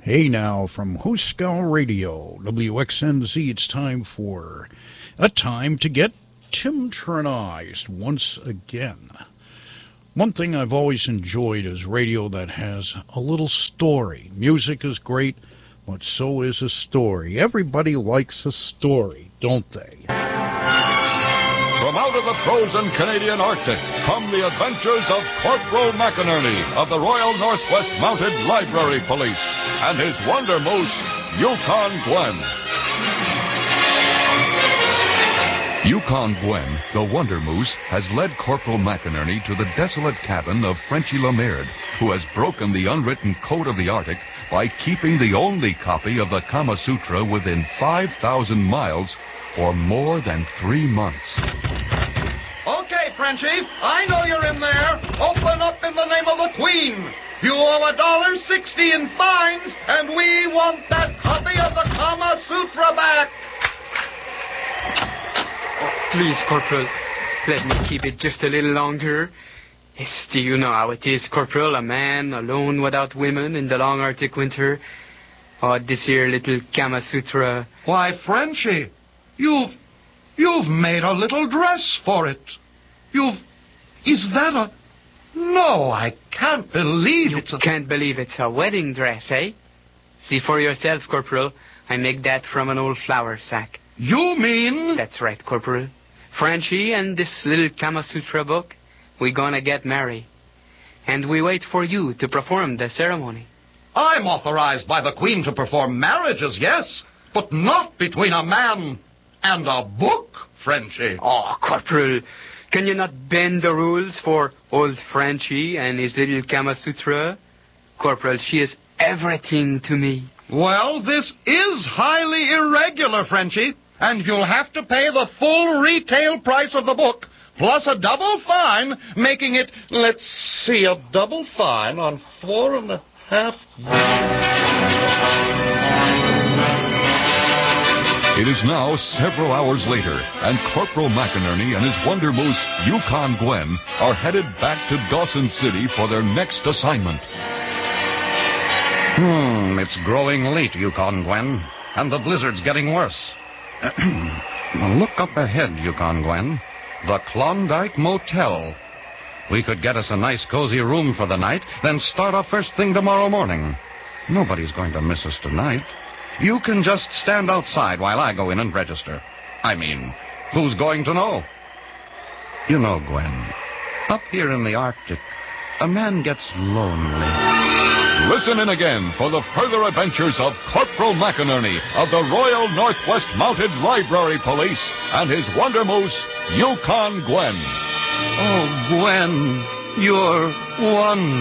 Hey now, from Huskell Radio, WXNZ, it's time for A Time to Get Timtronized once again. One thing I've always enjoyed is radio that has a little story. Music is great, but so is a story. Everybody likes a story, don't they? From out of the frozen Canadian Arctic come the adventures of Corporal McInerney of the Royal Northwest Mounted Library Police and his Wonder Moose, Yukon Gwen. Yukon Gwen, the Wonder Moose, has led Corporal McInerney to the desolate cabin of Frenchy Lemairdre, who has broken the unwritten code of the Arctic by keeping the only copy of the Kama Sutra within 5,000 miles for more than 3 months. Okay, Frenchy, I know you're in there. Open up in the name of the Queen. You owe $1.60 in fines, and we want that copy of the Kama Sutra back. Oh, please, Corporal, let me keep it just a little longer. Yes, do you know how it is, Corporal? A man alone without women in the long Arctic winter. Oh, this here little Kama Sutra. Why, Frenchy, you've made a little dress for it. Is that a... No, I can't believe it's a... Can't believe it's a wedding dress, eh? See for yourself, Corporal. I make that from an old flour sack. You mean... That's right, Corporal. Frenchy and this little Kama Sutra book, we gonna get married. And we wait for you to perform the ceremony. I'm authorized by the Queen to perform marriages, yes, but not between a man and a book, Frenchy. Oh, Corporal, can you not bend the rules for old Frenchy and his little Kama Sutra? Corporal, she is everything to me. Well, this is highly irregular, Frenchy, and you'll have to pay the full retail price of the book, plus a double fine, making it, let's see, a double fine on 4.5... It is now several hours later, and Corporal McInerney and his Wonder Moose, Yukon Gwen, are headed back to Dawson City for their next assignment. It's growing late, Yukon Gwen, and the blizzard's getting worse. Look up ahead, Yukon Gwen. The Klondike Motel. We could get us a nice cozy room for the night, then start off first thing tomorrow morning. Nobody's going to miss us tonight. You can just stand outside while I go in and register. I mean, who's going to know? You know, Gwen, up here in the Arctic, a man gets lonely. Listen in again for the further adventures of Corporal McInerney of the Royal Northwest Mounted Library Police and his Wonder Moose, Yukon Gwen. Oh, Gwen, you're one.